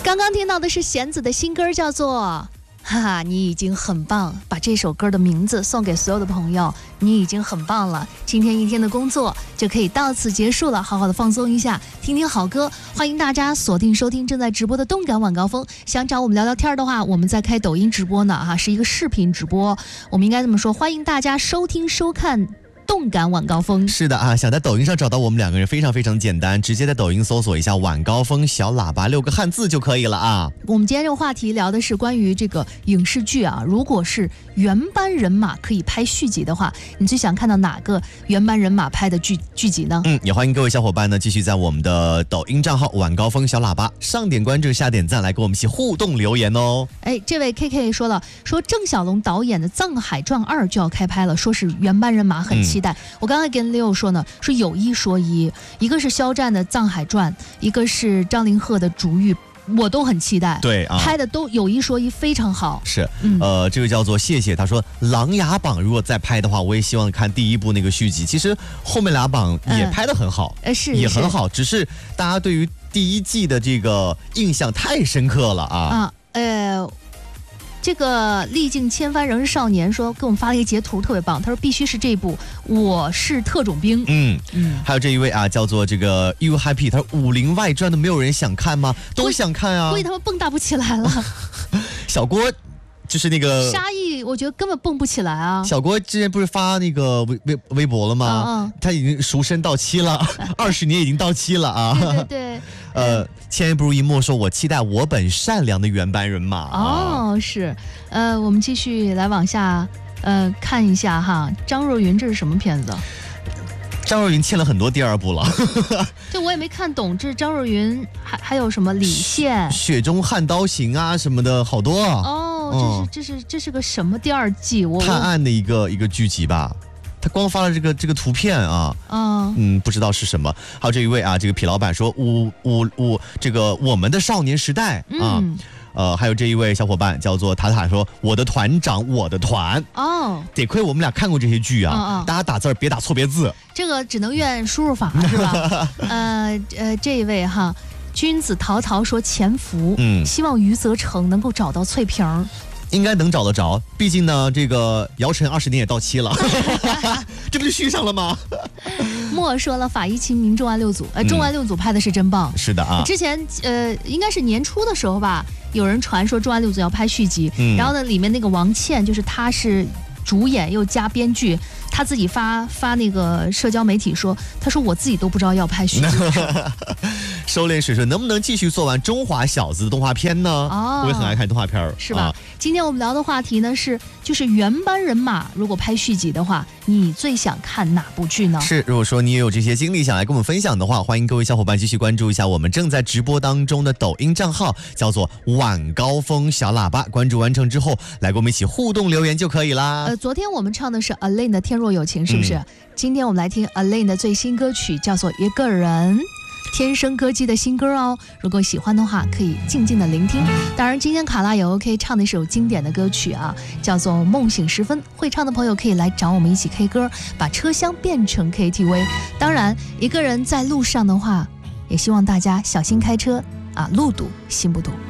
刚刚听到的是弦子的新歌，叫做哈哈，你已经很棒，把这首歌的名字送给所有的朋友，你已经很棒了。今天一天的工作就可以到此结束了，好好的放松一下，听听好歌。欢迎大家锁定收听正在直播的动感晚高峰。想找我们聊聊天的话，我们在开抖音直播呢，是一个视频直播，我们应该这么说，欢迎大家收听收看动感晚高峰。 是的啊，想在抖音上找到我们两个人非常非常简单，直接在抖音搜索一下晚高峰小喇叭6个汉字就可以了啊。 我们今天这个话题聊的是关于这个影视剧啊，如果是原班人马可以拍续集的话，你最想看到哪个原班人马拍的剧集呢？ 也欢迎各位小伙伴呢继续在我们的抖音账号晚高峰小喇叭上点关注下点赞，来跟我们一起互动留言哦。 这位 KK 说了，说郑晓龙导演的《藏海传2》就要开拍了，说是原班人马，很期待。我刚才跟 Leo 说呢，说有一说一，一个是肖战的《藏海传》，一个是张凌赫的《逐玉》，我都很期待。 对啊， 拍的都有一说一，非常好。 是，这个叫做谢谢，他说《琅琊榜》如果再拍的话，我也希望看第一部那个续集。其实后面2榜也拍得很好，也很好，只是大家对于第一季的这个印象太深刻了啊。 这个历尽千帆仍是少年说给我们发了一个截图，特别棒。他说必须是这部《我是特种兵》。 还有这一位啊，叫做这个 You Happy， 他说《武林外传》的没有人想看吗？都想看啊。 估计他们蹦跶不起来了。 小郭就是那个沙溢，我觉得根本蹦不起来啊。 小郭之前不是发那个微博了吗？他已经赎身到期了，20年已经到期了啊。 对。 千言不如一默说，我期待我本善良的原班人马。 是。我们继续来往下看一下哈，张若昀这是什么片子？ 张若昀欠了很多第2部了。 这我也没看懂，这是张若昀还有什么李现、 雪中悍刀行啊什么的，好多这是个什么第2季？ 探案的一个剧集吧。他光发了这个图片啊，不知道是什么。还有这一位啊，这个痞老板说这个我们的少年时代啊，还有这一位小伙伴叫做塔塔说我的团长我的团得亏我们俩看过这些剧啊，大家打字别打错别字， 这个只能怨输入法是吧？这一位哈，君子陶陶说潜伏，希望余则成能够找到翠萍。 应该能找得着，毕竟呢，这个姚晨20年也到期了，这不就续上了吗？ 莫说了，法医秦明重案6组，重案6组拍的是真棒。 是的啊， 之前应该是年初的时候吧，有人传说重案6组要拍续集，然后呢，里面那个王倩就是她是主演又加编剧，他自己发那个社交媒体说，他说我自己都不知道要拍续集。 收敛水说能不能继续做完中华小子的动画片呢？我也很爱看动画片， 是吧？今天我们聊的话题呢就是原班人马如果拍续集的话，你最想看哪部剧呢？ 是，如果说你也有这些经历想来跟我们分享的话，欢迎各位小伙伴继续关注一下我们正在直播当中的抖音账号，叫做晚高峰小喇叭。关注完成之后，来跟我们一起互动留言就可以啦。 昨天我们唱的是 Alain 的《天若有情》，是不是？今天我们来听 Alain 的最新歌曲，叫做《一个人》。天生歌姬的新歌哦，如果喜欢的话可以静静的聆听。当然今天卡拉也 OK 唱的一首经典的歌曲啊，叫做《梦醒时分》，会唱的朋友可以来找我们一起 K 歌，把车厢变成 KTV。当然一个人在路上的话，也希望大家小心开车啊，路堵心不堵。